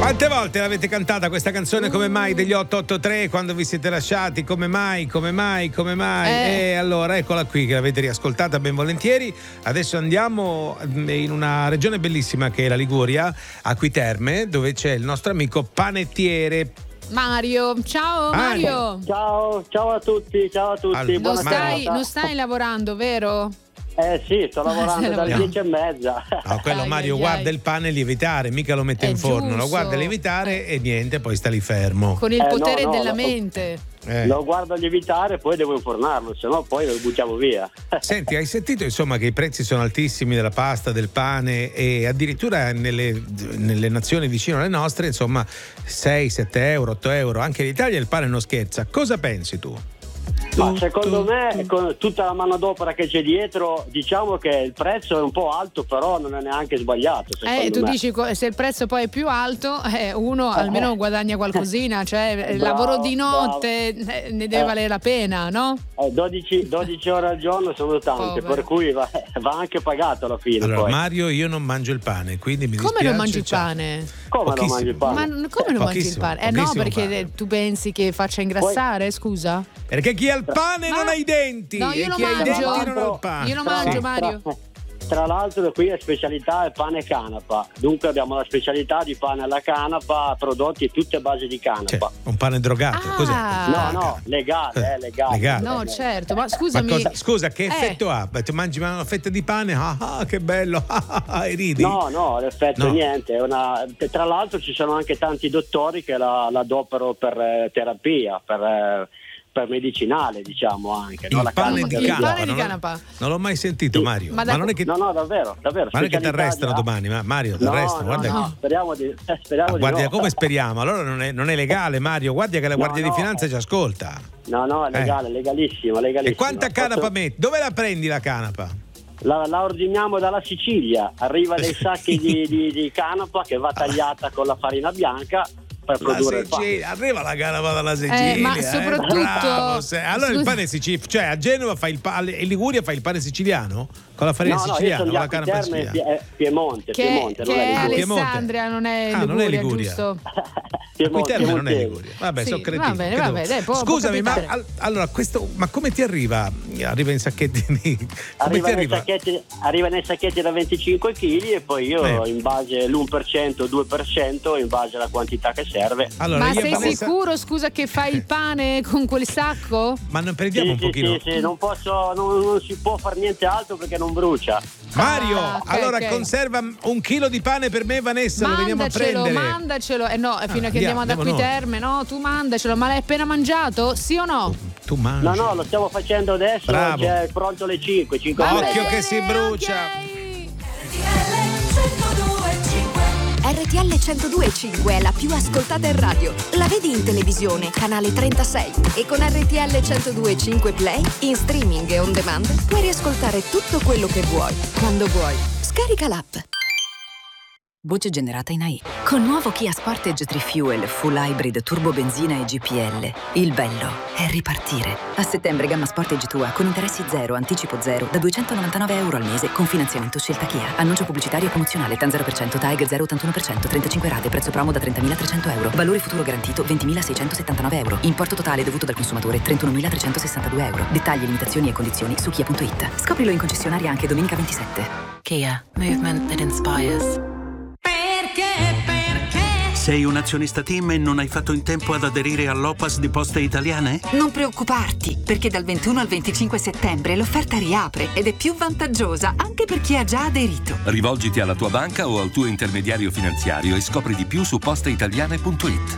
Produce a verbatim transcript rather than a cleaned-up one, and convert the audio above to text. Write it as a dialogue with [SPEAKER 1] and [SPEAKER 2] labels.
[SPEAKER 1] Quante volte l'avete cantata questa canzone Come mai degli otto otto tre quando vi siete lasciati? Come mai, come mai, come mai?
[SPEAKER 2] Eh.
[SPEAKER 1] E allora eccola qui che l'avete riascoltata ben volentieri. Adesso andiamo in una regione bellissima che è la Liguria, Acqui Terme, dove c'è il nostro amico panettiere
[SPEAKER 2] Mario. Ciao Mario.
[SPEAKER 3] Ciao, ciao a tutti, ciao a tutti.
[SPEAKER 1] Allora,
[SPEAKER 2] Non
[SPEAKER 3] Buona
[SPEAKER 2] stai,
[SPEAKER 3] serata.
[SPEAKER 2] non stai lavorando, vero?
[SPEAKER 3] Eh sì, sto lavorando
[SPEAKER 2] Stai
[SPEAKER 3] dalle
[SPEAKER 2] lavorando.
[SPEAKER 3] dieci e mezza.
[SPEAKER 1] No, quello
[SPEAKER 2] Ai,
[SPEAKER 1] Mario
[SPEAKER 2] ai,
[SPEAKER 1] guarda
[SPEAKER 2] ai.
[SPEAKER 1] il pane lievitare, mica lo mette
[SPEAKER 2] È
[SPEAKER 1] in forno, lo
[SPEAKER 2] giusto.
[SPEAKER 1] guarda lievitare e niente, poi sta lì fermo.
[SPEAKER 2] Con il
[SPEAKER 3] Eh, no,
[SPEAKER 2] potere
[SPEAKER 3] no,
[SPEAKER 2] della
[SPEAKER 3] lo-
[SPEAKER 2] mente.
[SPEAKER 1] Eh.
[SPEAKER 3] Lo guardo lievitare, poi devo infornarlo, se no poi lo buttiamo via.
[SPEAKER 1] Senti, hai sentito insomma che i prezzi sono altissimi della pasta, del pane e addirittura nelle, nelle nazioni vicino alle nostre, insomma, sei, sette euro, otto euro. Anche in Italia il pane non scherza. Cosa pensi tu?
[SPEAKER 3] Ma secondo me, con tutta la manodopera che c'è dietro, diciamo che il prezzo è un po' alto, però non è neanche sbagliato. secondo
[SPEAKER 2] Eh, tu
[SPEAKER 3] me.
[SPEAKER 2] dici co- se il prezzo poi è più alto, eh, uno almeno guadagna qualcosina, cioè il
[SPEAKER 3] Bravo,
[SPEAKER 2] lavoro di notte eh, ne deve
[SPEAKER 3] Eh.
[SPEAKER 2] valere la pena, no?
[SPEAKER 3] Eh, dodici, dodici ore al giorno sono tante,
[SPEAKER 2] Povero.
[SPEAKER 3] per cui va, va anche pagato alla fine.
[SPEAKER 1] Allora,
[SPEAKER 3] poi.
[SPEAKER 1] Mario, io non mangio il pane, quindi mi
[SPEAKER 2] Come
[SPEAKER 1] dispiace.
[SPEAKER 2] non mangi il
[SPEAKER 1] ciao.
[SPEAKER 2] pane?
[SPEAKER 3] Come non
[SPEAKER 1] pochissimo.
[SPEAKER 3] mangi il pane?
[SPEAKER 2] Ma n- come non mangi il
[SPEAKER 1] Pochissimo,
[SPEAKER 2] pane? Eh no,
[SPEAKER 1] pochissimo
[SPEAKER 2] perché
[SPEAKER 1] pane.
[SPEAKER 2] eh, tu pensi che faccia ingrassare, scusa?
[SPEAKER 1] Perché chi ha il pane
[SPEAKER 2] Ma-
[SPEAKER 1] non ha i denti.
[SPEAKER 2] No, io
[SPEAKER 1] e
[SPEAKER 2] lo
[SPEAKER 1] chi ha i
[SPEAKER 2] mangio.
[SPEAKER 1] denti non ha il pane.
[SPEAKER 2] Io lo
[SPEAKER 3] Tra-
[SPEAKER 2] mangio,
[SPEAKER 3] tra-
[SPEAKER 2] Mario.
[SPEAKER 3] Tra l'altro qui la specialità è pane e canapa, dunque abbiamo la specialità di pane alla canapa, prodotti tutte a base di
[SPEAKER 1] Cioè,
[SPEAKER 3] canapa.
[SPEAKER 1] un pane drogato,
[SPEAKER 2] Ah.
[SPEAKER 1] cos'è?
[SPEAKER 3] No, no, legale, eh, legale.
[SPEAKER 1] Legale.
[SPEAKER 2] No, certo, ma
[SPEAKER 1] Ma
[SPEAKER 2] scusami.
[SPEAKER 1] cosa- scusa, che
[SPEAKER 2] Eh.
[SPEAKER 1] effetto ha? Beh, tu mangi una fetta di pane, ah, ah, che bello, ah, ah, e ridi?
[SPEAKER 3] No, no, l'effetto
[SPEAKER 1] No.
[SPEAKER 3] niente. È una... Tra l'altro ci sono anche tanti dottori che la, la adoperano per eh, terapia, per, eh, per medicinale, diciamo anche. no?
[SPEAKER 1] Il
[SPEAKER 3] La
[SPEAKER 1] pane
[SPEAKER 3] canapa
[SPEAKER 1] di
[SPEAKER 2] Il
[SPEAKER 3] che
[SPEAKER 1] canapa,
[SPEAKER 2] pane di
[SPEAKER 1] non l'ho-
[SPEAKER 2] canapa.
[SPEAKER 1] Non l'ho mai sentito,
[SPEAKER 3] Sì.
[SPEAKER 1] Mario.
[SPEAKER 2] Ma
[SPEAKER 1] Ma,
[SPEAKER 2] da-
[SPEAKER 1] non è che,
[SPEAKER 3] No, no, davvero, davvero.
[SPEAKER 1] ma non è che ti
[SPEAKER 3] specialità
[SPEAKER 1] arrestano
[SPEAKER 3] di-
[SPEAKER 1] domani, ma Mario, ti
[SPEAKER 3] No,
[SPEAKER 1] arrestano,
[SPEAKER 3] no,
[SPEAKER 1] guarda
[SPEAKER 3] no,
[SPEAKER 1] che-
[SPEAKER 3] speriamo di, eh, speriamo
[SPEAKER 1] Ah,
[SPEAKER 3] di
[SPEAKER 1] guardia,
[SPEAKER 3] no.
[SPEAKER 1] come speriamo? Allora non è, non è legale, Mario. Guardia che la
[SPEAKER 3] No,
[SPEAKER 1] Guardia di
[SPEAKER 3] no.
[SPEAKER 1] Finanza ci ascolta.
[SPEAKER 3] No, no, è legale, legalissima, legalissima.
[SPEAKER 1] E quanta canapa
[SPEAKER 3] Posso-
[SPEAKER 1] metti? Dove la prendi la canapa?
[SPEAKER 3] La, la ordiniamo dalla Sicilia, arriva dei sacchi di, di, di canapa che va tagliata con la farina bianca per
[SPEAKER 1] La
[SPEAKER 3] produrre il pane.
[SPEAKER 1] Sicilia, arriva la canapa dalla Sicilia.
[SPEAKER 2] ma
[SPEAKER 1] eh,
[SPEAKER 2] soprattutto-
[SPEAKER 1] bravo, se- Allora il
[SPEAKER 2] Scusa.
[SPEAKER 1] pane siciliano, cioè a Genova fai il pane, in Liguria fai il pane siciliano? Con la farina
[SPEAKER 3] No, no, io
[SPEAKER 1] siciliana,
[SPEAKER 3] sono
[SPEAKER 1] con
[SPEAKER 3] di
[SPEAKER 1] la
[SPEAKER 3] Acqui
[SPEAKER 1] canapa
[SPEAKER 3] Terme,
[SPEAKER 1] siciliana.
[SPEAKER 3] Pie- Piemonte,
[SPEAKER 2] Che,
[SPEAKER 3] Piemonte,
[SPEAKER 2] che
[SPEAKER 3] non è
[SPEAKER 2] è
[SPEAKER 3] Liguria.
[SPEAKER 1] Piemonte.
[SPEAKER 2] Alessandria, non è
[SPEAKER 1] Ah, non è
[SPEAKER 2] Liguria,
[SPEAKER 1] Liguria.
[SPEAKER 2] giusto?
[SPEAKER 1] Qui
[SPEAKER 3] Piemonte,
[SPEAKER 1] Terme non è
[SPEAKER 3] Piemontese.
[SPEAKER 1] Liguria. Vabbè,
[SPEAKER 2] Sì,
[SPEAKER 1] sono cretino.
[SPEAKER 2] va bene,
[SPEAKER 1] che
[SPEAKER 2] va
[SPEAKER 1] devo-
[SPEAKER 2] bene, dai, può- può
[SPEAKER 1] Scusami, ma
[SPEAKER 2] capitare.
[SPEAKER 1] al- allora questo, ma come ti arriva? Arriva in sacchetti di- come
[SPEAKER 3] Arriva
[SPEAKER 1] ti
[SPEAKER 3] nei,
[SPEAKER 1] arriva?
[SPEAKER 3] sacchetti, arriva nei sacchetti da venticinque chili e poi io
[SPEAKER 1] Eh.
[SPEAKER 3] in base all'uno per cento, due per cento, in base alla quantità che serve.
[SPEAKER 1] Allora,
[SPEAKER 2] Ma
[SPEAKER 1] io e
[SPEAKER 2] sei
[SPEAKER 1] Vanessa-
[SPEAKER 2] sicuro, scusa, che fai il pane con quel sacco?
[SPEAKER 1] Ma non prendiamo
[SPEAKER 3] Sì,
[SPEAKER 1] un
[SPEAKER 3] sì,
[SPEAKER 1] pochino.
[SPEAKER 3] sì, sì, non posso, non, non si può fare niente altro perché non brucia.
[SPEAKER 1] Mario,
[SPEAKER 2] Ah, ok,
[SPEAKER 1] allora
[SPEAKER 2] ok.
[SPEAKER 1] conserva un chilo di pane per me e Vanessa, lo veniamo a
[SPEAKER 2] Mandacelo,
[SPEAKER 1] prendere.
[SPEAKER 2] mandacelo. Eh no, fino a che
[SPEAKER 1] andiamo,
[SPEAKER 2] andiamo ad
[SPEAKER 1] andiamo
[SPEAKER 2] Acqui
[SPEAKER 1] noi.
[SPEAKER 2] Terme, no? Tu mandacelo, ma l'hai appena mangiato? Sì o no?
[SPEAKER 1] Tu mangi.
[SPEAKER 3] No, no, lo stiamo facendo adesso,
[SPEAKER 1] Bravo.
[SPEAKER 3] c'è pronto alle cinque, cinque
[SPEAKER 2] Va
[SPEAKER 3] e
[SPEAKER 1] Occhio
[SPEAKER 3] mezza.
[SPEAKER 1] che si brucia.
[SPEAKER 2] ok.
[SPEAKER 4] R T L centodue e cinque è la più ascoltata in radio. La vedi in televisione, canale trentasei. E con R T L centodue e cinque Play, in streaming e on demand, puoi riascoltare tutto quello che vuoi, quando vuoi. Scarica l'app.
[SPEAKER 5] Voce generata in A I. Con nuovo Kia Sportage tre Fuel Full Hybrid Turbo Benzina e G P L. Il bello è ripartire. A settembre gamma Sportage tua con interessi zero, anticipo zero, da duecentonovantanove euro al mese con finanziamento scelta Kia. Annuncio pubblicitario promozionale TAN zero per cento, T A E G zero virgola ottantuno per cento, trentacinque rate, prezzo promo da trentamilatrecento euro. Valore futuro garantito ventimilaseicentosettantanove euro. Importo totale dovuto dal consumatore trentunomilatrecentosessantadue euro. Dettagli, limitazioni e condizioni su kia punto it. Scoprilo in concessionaria anche domenica ventisette. Kia. Movement that inspires.
[SPEAKER 6] Sei un azionista Team e non hai fatto in tempo ad aderire all'O P A S di Poste Italiane?
[SPEAKER 7] Non preoccuparti, perché dal ventuno al venticinque settembre l'offerta riapre ed è più vantaggiosa anche per chi ha già aderito.
[SPEAKER 8] Rivolgiti alla tua banca o al tuo intermediario finanziario e scopri di più su posteitaliane punto it.